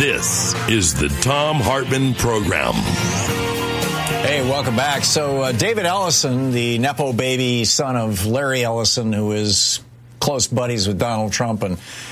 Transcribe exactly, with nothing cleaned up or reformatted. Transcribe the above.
This is the Thom Hartmann Program. Hey, welcome back. So uh, David Ellison, the Nepo baby son of Larry Ellison, who is close buddies with Donald Trump and